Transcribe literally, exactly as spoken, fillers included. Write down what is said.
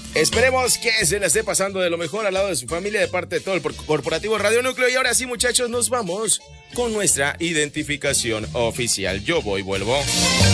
Esperemos que se la esté pasando de lo mejor al lado de su familia de parte de todo el Corporativo Radio Núcleo. Y ahora sí, muchachos, nos vamos con nuestra identificación oficial. Yo voy, vuelvo.